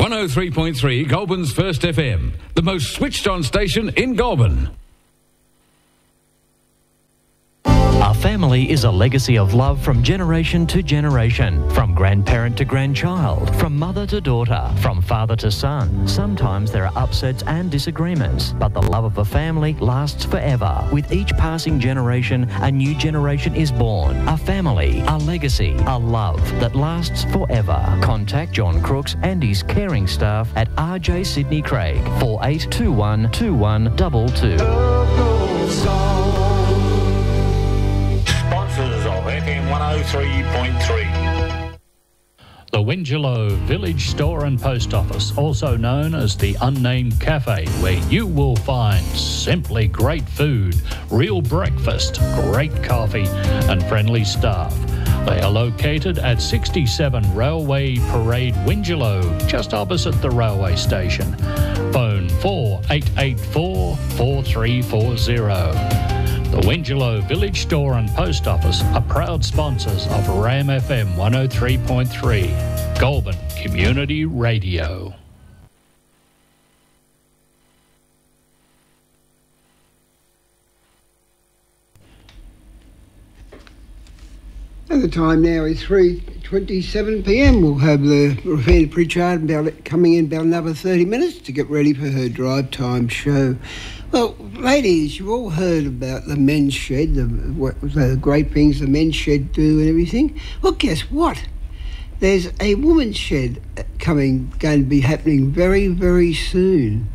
103.3 Goulburn's First FM, the most switched on station in Goulburn. A family is a legacy of love from generation to generation, from grandparent to grandchild, from mother to daughter, from father to son. Sometimes there are upsets and disagreements, but the love of a family lasts forever. With each passing generation, a new generation is born. A family, a legacy, a love that lasts forever. Contact John Crooks and his caring staff at RJ Sydney Craig, 4821 2122. FM 103.3. The Wingelow Village Store and Post Office, also known as the Unnamed Cafe, where you will find simply great food, real breakfast, great coffee and friendly staff. They are located at 67 Railway Parade, Wingelow, just opposite the railway station. Phone 4884 4340. The Wingelow Village Store and Post Office are proud sponsors of RAM FM 103.3, Goulburn Community Radio. And the time now is 3:27 p.m. We'll have the Rafina Pritchard coming in about another 30 minutes to get ready for her drive time show. Well, ladies, you've all heard about the men's shed, the great things the men's shed do and everything. Well, guess what? There's a women's shed going to be happening very, very soon.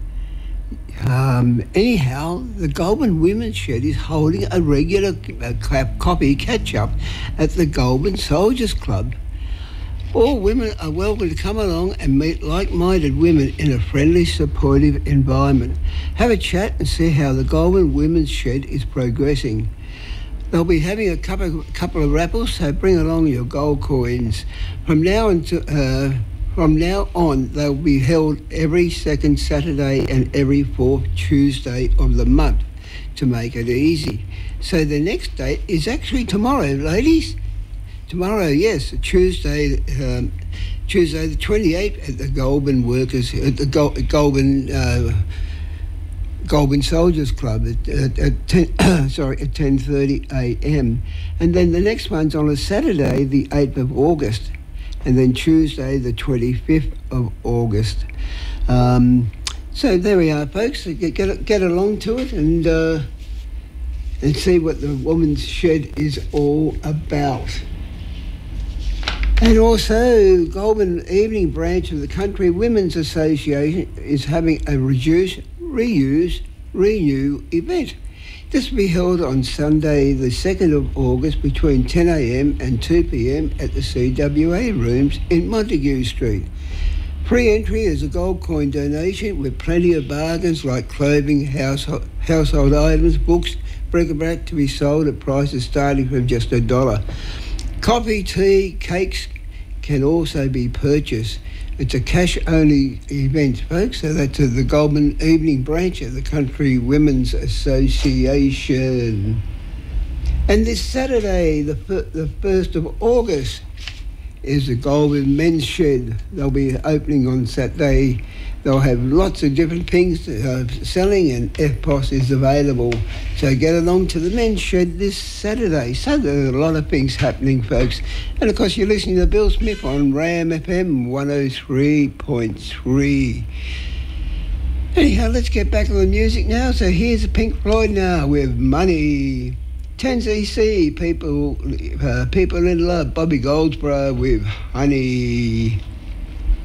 Anyhow, the Goulburn Women's Shed is holding a regular coffee catch-up at the Goulburn Soldiers Club. All women are welcome to come along and meet like-minded women in a friendly, supportive environment. Have a chat and see how the Goulburn Women's Shed is progressing. They'll be having a couple of raffles, so bring along your gold coins. From now on, they'll be held every second Saturday and every fourth Tuesday of the month to make it easy. So the next date is actually tomorrow, ladies. Tomorrow, yes, Tuesday the 28th at the Goulburn Workers, at the Goulburn Soldiers Club at 10:30 a.m. And then the next one's on a Saturday, the 8th of August, and then Tuesday, the 25th of August. So there we are, folks. Get along to it and see what the Women's Shed is all about. And also, Goulburn Evening Branch of the Country Women's Association is having a Reduce, Reuse, Renew event. This will be held on Sunday, the 2nd of August, between 10 a.m. and 2 p.m. at the CWA Rooms in Montague Street. Free entry is a gold coin donation with plenty of bargains like clothing, household items, books, bric-a-brac to be sold at prices starting from just $1. Coffee, tea, cakes can also be purchased. It's a cash-only event, folks, so that's the Goulburn Evening Branch of the Country Women's Association. And this Saturday, the 1st of August, is the Goulburn Men's Shed. They'll be opening on Saturday. They'll have lots of different things selling, and FPOS is available. So get along to the Men's Shed this Saturday. So there are a lot of things happening, folks. And of course, you're listening to Bill Smith on RAM FM 103.3. Anyhow, let's get back to the music now. So here's Pink Floyd now with Money. 10cc, people in love. Bobby Goldsboro with Honey.